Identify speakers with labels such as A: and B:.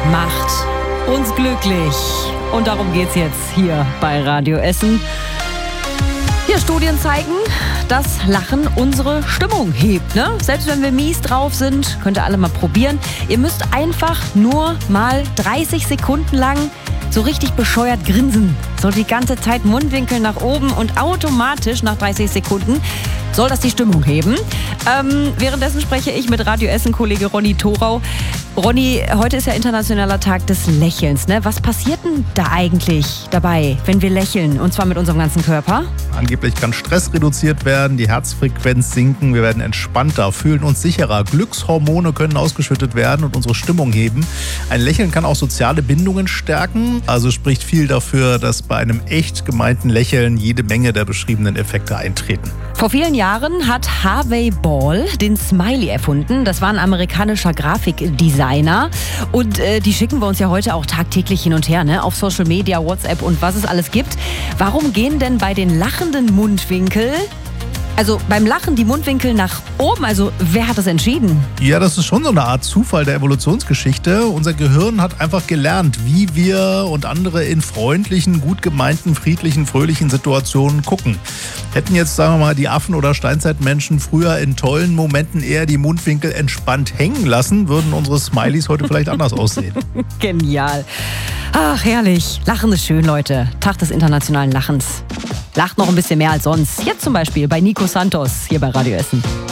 A: macht uns glücklich. Und darum geht's jetzt hier bei Radio Essen. Hier, Studien zeigen, dass Lachen unsere Stimmung hebt. Ne? Selbst wenn wir mies drauf sind, könnt ihr alle mal probieren. Ihr müsst einfach nur mal 30 Sekunden lang so richtig bescheuert grinsen. So die ganze Zeit Mundwinkel nach oben und automatisch nach 30 Sekunden soll das die Stimmung heben. Währenddessen spreche ich mit Radio Essen-Kollege Ronny Thorau. Ronny, heute ist ja Internationaler Tag des Lächelns. Ne? Was passiert denn da eigentlich dabei, wenn wir lächeln? Und zwar mit unserem ganzen Körper?
B: Angeblich kann Stress reduziert werden, die Herzfrequenz sinken, wir werden entspannter, fühlen uns sicherer. Glückshormone können ausgeschüttet werden und unsere Stimmung heben. Ein Lächeln kann auch soziale Bindungen stärken. Also spricht viel dafür, dass bei einem echt gemeinten Lächeln jede Menge der beschriebenen Effekte eintreten.
A: Vor vielen Jahren hat Harvey Ball den Smiley erfunden. Das war ein amerikanischer Grafikdesigner. Und die schicken wir uns ja heute auch tagtäglich hin und her, ne? Auf Social Media, WhatsApp und was es alles gibt. Warum gehen denn bei den lachenden Mundwinkel, also beim Lachen, die Mundwinkel nach oben? Also wer hat das entschieden?
B: Ja, das ist schon so eine Art Zufall der Evolutionsgeschichte. Unser Gehirn hat einfach gelernt, wie wir und andere in freundlichen, gut gemeinten, friedlichen, fröhlichen Situationen gucken. Hätten jetzt, sagen wir mal, die Affen- oder Steinzeitmenschen früher in tollen Momenten eher die Mundwinkel entspannt hängen lassen, würden unsere Smileys heute vielleicht anders aussehen.
A: Genial. Ach, herrlich. Lachen ist schön, Leute. Tag des internationalen Lachens. Lacht noch ein bisschen mehr als sonst. Jetzt zum Beispiel bei Nico Santos hier bei Radio Essen.